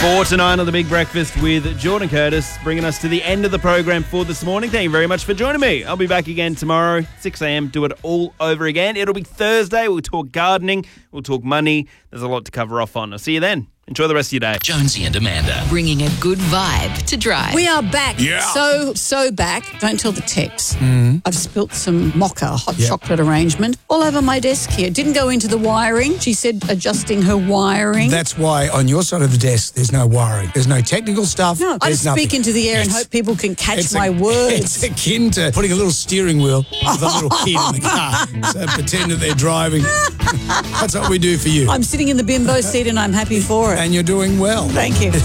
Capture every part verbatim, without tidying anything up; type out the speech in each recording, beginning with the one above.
Four to nine on the Big Breakfast with Jordan Curtis, bringing us to the end of the program for this morning. Thank you very much for joining me. I'll be back again tomorrow, six a.m. Do it all over again. It'll be Thursday. We'll talk gardening. We'll talk money. There's a lot to cover off on. I'll see you then. Enjoy the rest of your day. Jonesy and Amanda. Bringing a good vibe to Drive. We are back. Yeah. So, so back. Don't tell the text. Mm. I've spilt some mocha hot Yep. chocolate arrangement all over my desk here. Didn't go into the wiring. She said adjusting her wiring. That's why on your side of the desk, there's no wiring. There's no technical stuff. no, I there's just nothing. speak into the air and It's- hope people can catch it's my a- words. It's akin to putting a little steering wheel with a little kid in the car. So pretend that they're driving. That's what we do for you. I'm sitting in the bimbo seat and I'm happy for it. And you're doing well. Thank you.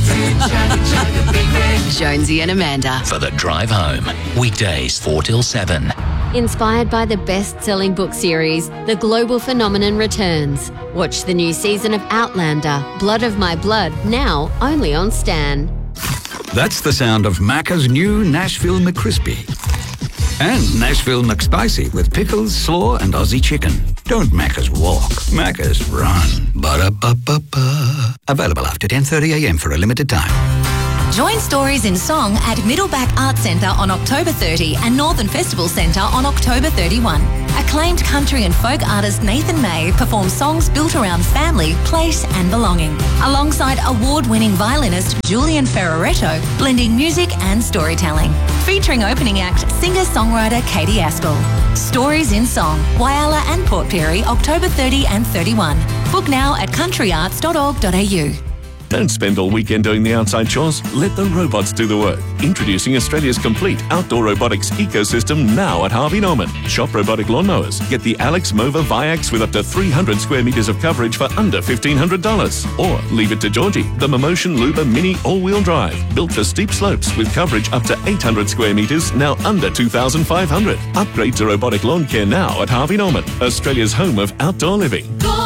Jonesy and Amanda. For the drive home. Weekdays four till seven. Inspired by the best-selling book series, The Global Phenomenon returns. Watch the new season of Outlander, Blood of My Blood, now only on Stan. That's the sound of Macca's new Nashville McCrispy. And Nashville McSpicy with pickles, slaw and Aussie chicken. Don't Macca's walk, Macca's run. Ba-da-ba-ba-ba. Available after ten thirty a.m. for a limited time. Join Stories in Song at Middleback Arts Centre on October thirtieth and Northern Festival Centre on October thirty-first. Acclaimed country and folk artist Nathan May performs songs built around family, place and belonging, alongside award-winning violinist Julian Ferraretto, blending music and storytelling. Featuring opening act singer-songwriter Katie Aspel. Stories in Song, Whyalla and Port Pirie, October thirtieth and thirty-first. Book now at country arts dot org dot a u. Don't spend all weekend doing the outside chores. Let the robots do the work. Introducing Australia's complete outdoor robotics ecosystem now at Harvey Norman. Shop robotic lawnmowers. Get the Alex Mova Viax with up to three hundred square metres of coverage for under fifteen hundred dollars. Or leave it to Georgie, the Momotion Luba Mini all-wheel drive. Built for steep slopes with coverage up to eight hundred square metres, now under two thousand five hundred. Upgrade to robotic lawn care now at Harvey Norman, Australia's home of outdoor living.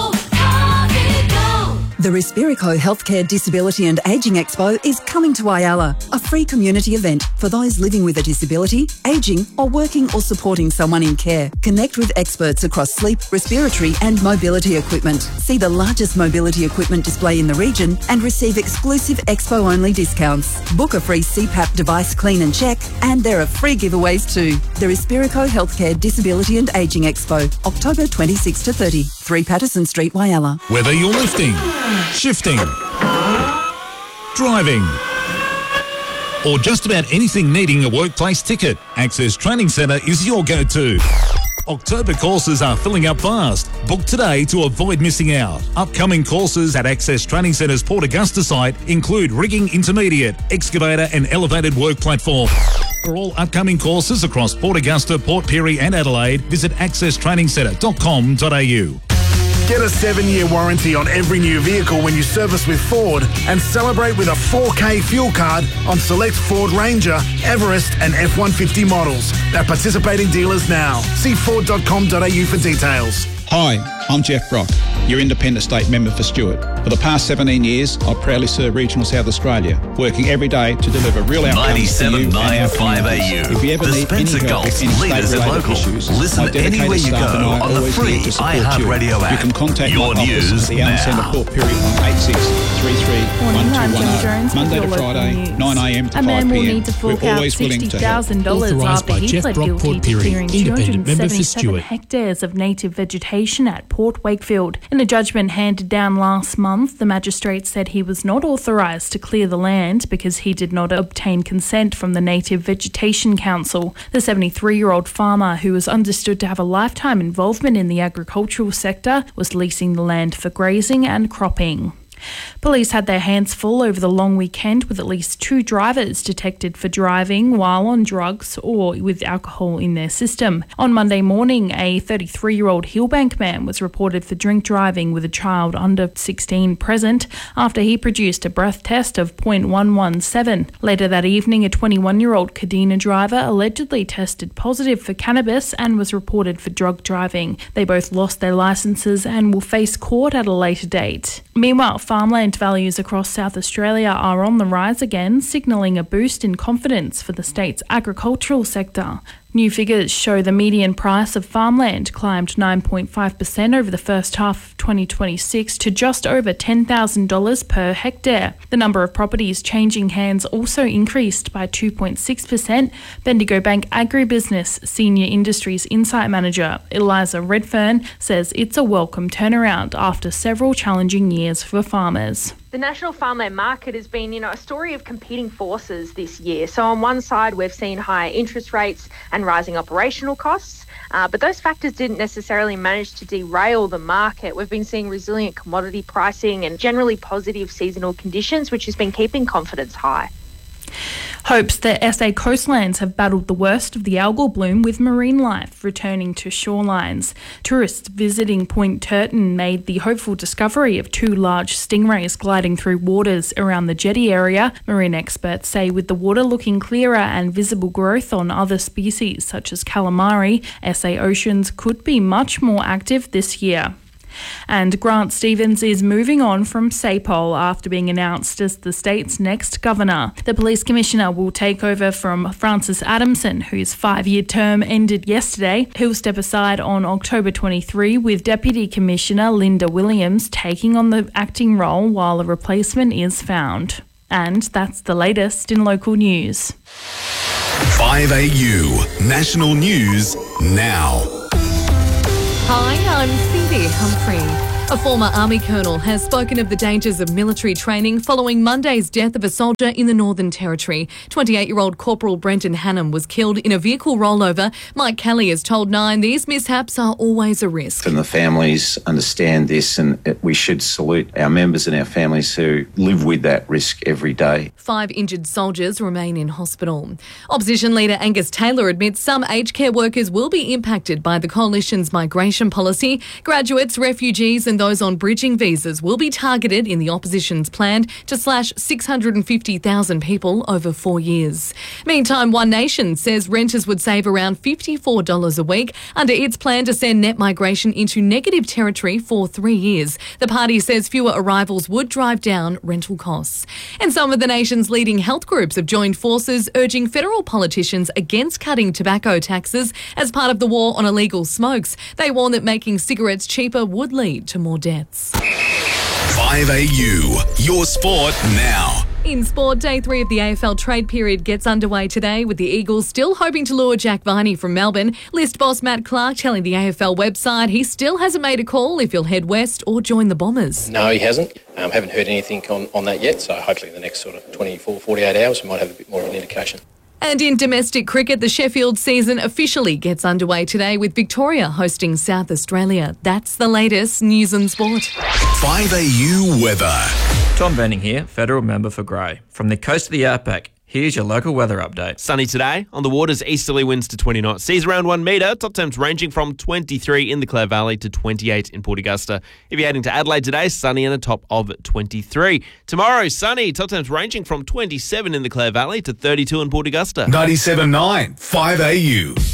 The Respirico Healthcare Disability and Ageing Expo is coming to Whyalla, a free community event for those living with a disability, ageing or working or supporting someone in care. Connect with experts across sleep, respiratory and mobility equipment. See the largest mobility equipment display in the region and receive exclusive expo-only discounts. Book a free C PAP device clean and check, and there are free giveaways too. The Respirico Healthcare Disability and Ageing Expo, October twenty-sixth to thirtieth, three Patterson Street, Whyalla. Whether you're lifting, shifting, driving, or just about anything needing a workplace ticket, Access Training Centre is your go-to. October courses are filling up fast. Book today to avoid missing out. Upcoming courses at Access Training Centre's Port Augusta site include rigging intermediate, excavator and elevated work platform. For all upcoming courses across Port Augusta, Port Pirie and Adelaide, visit access training centre dot com dot a u. Get a seven-year warranty on every new vehicle when you service with Ford and celebrate with a four K fuel card on select Ford Ranger, Everest and F one fifty models at participating dealers now. See ford dot com dot a u for details. Hi, I'm Jeff Brock, your Independent State Member for Stewart. For the past seventeen years, I've proudly served Regional South Australia, working every day to deliver real outcomes ninety-seven point nine five A U. If you ever The need any Spencer help with Golf, any leaders in state-related local. issues, Listen my dedicated anywhere you staff go and I are on the always free here to support iHeartRadio you. app. You can contact Your my office news at the Allen now. Centre Port Pirie on eight six three three one two one zero. Monday to Friday, nine a m to A man five will p m. need to fork We're out always willing sixty to help. thousand dollars Authorised after by he Jeff pled Brock, guilty Port to Pirie, clearing two independent hundred member for seventy-seven Stewart. hectares of native vegetation at Port Wakefield. In a judgment handed down last month, the magistrate said he was not authorised to clear the land because he did not obtain consent from the Native Vegetation Council. The seventy-three-year-old farmer, who was understood to have a lifetime involvement in the agricultural sector, was leasing the land for grazing and cropping. Police had their hands full over the long weekend with at least two drivers detected for driving while on drugs or with alcohol in their system. On Monday morning, a thirty-three-year-old Hillbank man was reported for drink driving with a child under sixteen present after he produced a breath test of point one one seven. Later that evening, a twenty-one-year-old Kadena driver allegedly tested positive for cannabis and was reported for drug driving. They both lost their licences and will face court at a later date. Meanwhile, farmland values across South Australia are on the rise again, signalling a boost in confidence for the state's agricultural sector. New figures show the median price of farmland climbed nine point five percent over the first half of twenty twenty-six to just over ten thousand dollars per hectare. The number of properties changing hands also increased by two point six percent. Bendigo Bank Agribusiness Senior Industries Insight Manager Eliza Redfern says it's a welcome turnaround after several challenging years for farmers. The national farmland market has been, you know, a story of competing forces this year. So on one side, we've seen higher interest rates and rising operational costs, uh, but those factors didn't necessarily manage to derail the market. We've been seeing resilient commodity pricing and generally positive seasonal conditions, which has been keeping confidence high. Hopes that S A coastlands have battled the worst of the algal bloom with marine life returning to shorelines. Tourists visiting Point Turton made the hopeful discovery of two large stingrays gliding through waters around the jetty area. Marine experts say with the water looking clearer and visible growth on other species such as calamari, S A Oceans could be much more active this year. And Grant Stevens is moving on from S A P O L after being announced as the state's next governor. The police commissioner will take over from Francis Adamson, whose five-year term ended yesterday. He'll step aside on October twenty-third, with Deputy Commissioner Linda Williams taking on the acting role while a replacement is found. And that's the latest in local news. five A U National News Now. Hi, I'm Cindy Humphrey. A former Army colonel has spoken of the dangers of military training following Monday's death of a soldier in the Northern Territory. twenty-eight-year-old Corporal Brenton Hannam was killed in a vehicle rollover. Mike Kelly has told Nine these mishaps are always a risk. And the families understand this, and we should salute our members and our families who live with that risk every day. Five injured soldiers remain in hospital. Opposition leader Angus Taylor admits some aged care workers will be impacted by the coalition's migration policy. Graduates, refugees and those on bridging visas will be targeted in the opposition's plan to slash six hundred fifty thousand people over four years. Meantime, One Nation says renters would save around fifty-four dollars a week under its plan to send net migration into negative territory for three years. The party says fewer arrivals would drive down rental costs. And some of the nation's leading health groups have joined forces urging federal politicians against cutting tobacco taxes as part of the war on illegal smokes. They warn that making cigarettes cheaper would lead to more deaths. five A U, your sport now. In sport, day three of the A F L trade period gets underway today, with the Eagles still hoping to lure Jack Viney from Melbourne. List boss Matt Clark telling the A F L website he still hasn't made a call if he'll head west or join the Bombers. No, he hasn't. Um, haven't heard anything on, on that yet, so hopefully in the next sort of twenty-four, forty-eight hours we might have a bit more of an indication. And in domestic cricket, the Sheffield season officially gets underway today with Victoria hosting South Australia. That's the latest news and sport. five A U weather. Tom Benning here, federal member for Grey. From the coast of the outback, here's your local weather update. Sunny today. On the waters, easterly winds to twenty knots. Seas around one metre. Top temps ranging from twenty-three in the Clare Valley to twenty-eight in Port Augusta. If you're heading to Adelaide today, sunny and a top of twenty-three. Tomorrow, sunny. Top temps ranging from twenty-seven in the Clare Valley to thirty-two in Port Augusta. ninety-seven point nine, five A U.